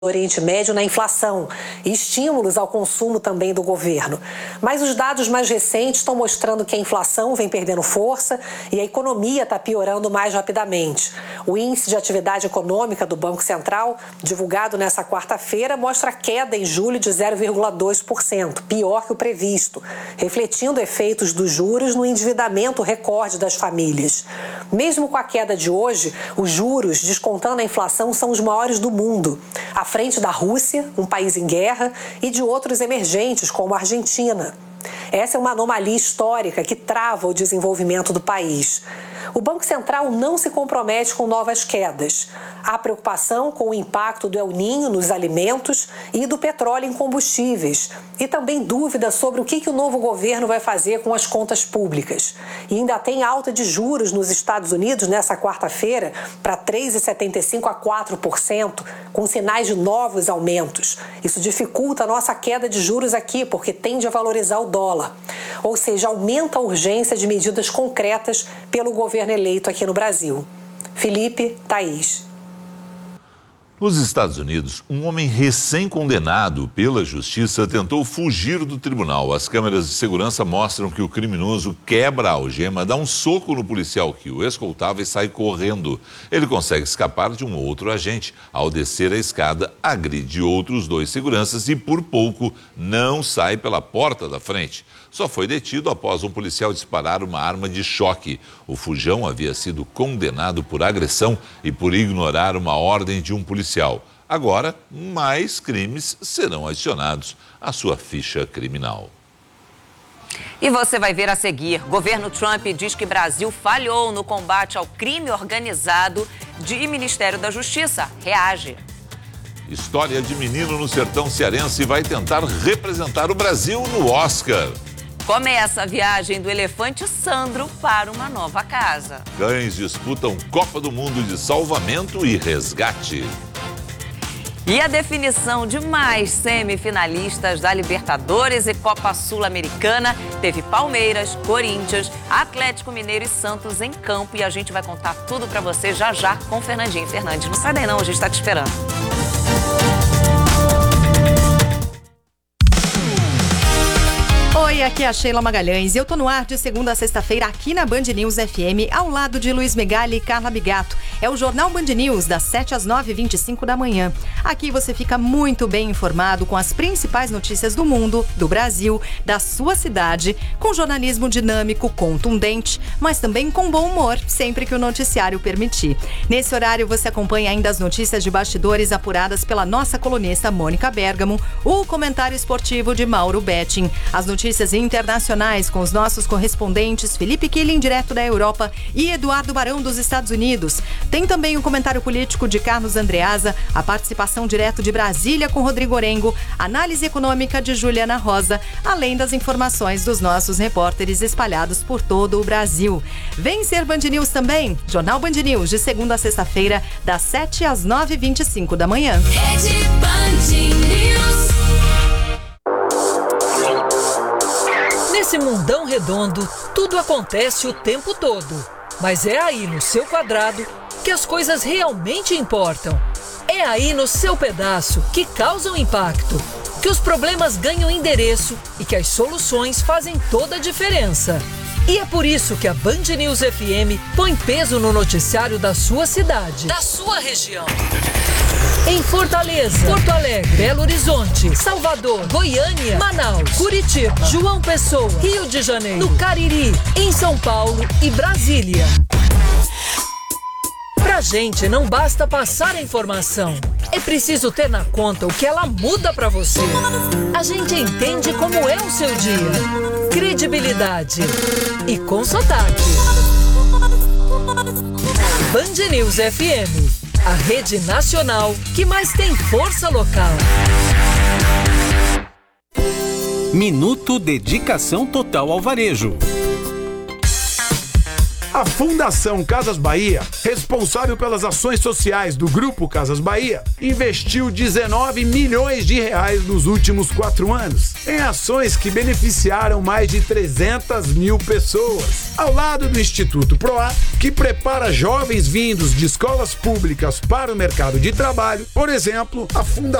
Oriente Médio na inflação e estímulos ao consumo também do governo. Mas os dados mais recentes estão mostrando que a inflação vem perdendo força e a economia está piorando mais rapidamente. O índice de atividade econômica do Banco Central, divulgado nesta quarta-feira, mostra queda em julho de 0,2%, pior que o previsto, refletindo efeitos dos juros no endividamento recorde das famílias. Mesmo com a queda de hoje, os juros, descontando a inflação, são os maiores do mundo, à frente da Rússia, um país em guerra, e de outros emergentes, como a Argentina. Essa é uma anomalia histórica que trava o desenvolvimento do país. O Banco Central não se compromete com novas quedas. Há preocupação com o impacto do El Niño nos alimentos e do petróleo em combustíveis. E também dúvida sobre o que o novo governo vai fazer com as contas públicas. E ainda tem alta de juros nos Estados Unidos nessa quarta-feira para 3,75% a 4%, com sinais de novos aumentos. Isso dificulta a nossa queda de juros aqui, porque tende a valorizar o dólar. Ou seja, aumenta a urgência de medidas concretas pelo governo eleito aqui no Brasil. Felipe, Thaís. Nos Estados Unidos, um homem recém-condenado pela justiça tentou fugir do tribunal. As câmeras de segurança mostram que o criminoso quebra a algema, dá um soco no policial que o escoltava e sai correndo. Ele consegue escapar de um outro agente. Ao descer a escada, agride outros 2 seguranças e, por pouco, não sai pela porta da frente. Só foi detido após um policial disparar uma arma de choque. O fujão havia sido condenado por agressão e por ignorar uma ordem de um policial. Agora, mais crimes serão adicionados à sua ficha criminal. E você vai ver a seguir. Governo Trump diz que Brasil falhou no combate ao crime organizado e Ministério da Justiça reage. História de menino no sertão cearense vai tentar representar o Brasil no Oscar. Começa a viagem do elefante Sandro para uma nova casa. Cães disputam Copa do Mundo de salvamento e resgate. E a definição de mais semifinalistas da Libertadores e Copa Sul-Americana teve Palmeiras, Corinthians, Atlético Mineiro e Santos em campo. E a gente vai contar tudo para você já já com Fernandinho Fernandes. Não sai daí não, a gente está te esperando. Oi, aqui é a Sheila Magalhães e eu tô no ar de segunda a sexta-feira aqui na Band News FM, ao lado de Luiz Megali e Carla Bigato. É o Jornal Band News, das 7 às 9h25 da manhã. Aqui você fica muito bem informado com as principais notícias do mundo, do Brasil, da sua cidade, com jornalismo dinâmico, contundente, mas também com bom humor, sempre que o noticiário permitir. Nesse horário você acompanha ainda as notícias de bastidores apuradas pela nossa colunista Mônica Bergamo, o comentário esportivo de Mauro Betting, as notícias internacionais com os nossos correspondentes Felipe Killing, direto da Europa, e Eduardo Barão, dos Estados Unidos. Tem também o comentário político de Carlos Andreasa, a participação direto de Brasília com Rodrigo Orengo, análise econômica de Juliana Rosa, além das informações dos nossos repórteres espalhados por todo o Brasil. Vem ser Band News também, Jornal Band News, de segunda a sexta-feira, das 7 às 9h25 da manhã. Rede Band News. Nesse mundão redondo, tudo acontece o tempo todo. Mas é aí no seu quadrado que as coisas realmente importam. É aí no seu pedaço que causam impacto, que os problemas ganham endereço e que as soluções fazem toda a diferença. E é por isso que a Band News FM põe peso no noticiário da sua cidade, da sua região. Em Fortaleza, Porto Alegre, Belo Horizonte, Salvador, Goiânia, Manaus, Curitiba, João Pessoa, Rio de Janeiro, no Cariri, em São Paulo e Brasília. Pra gente não basta passar a informação, é preciso ter na conta o que ela muda pra você. A gente entende como é o seu dia. Credibilidade e com sotaque. Band News FM. A rede nacional que mais tem força local. Minuto Dedicação Total ao Varejo. A Fundação Casas Bahia, responsável pelas ações sociais do Grupo Casas Bahia, investiu R$19 milhões nos últimos 4 anos em ações que beneficiaram mais de 300 mil pessoas. Ao lado do Instituto Proar, que prepara jovens vindos de escolas públicas para o mercado de trabalho, por exemplo, a Fundação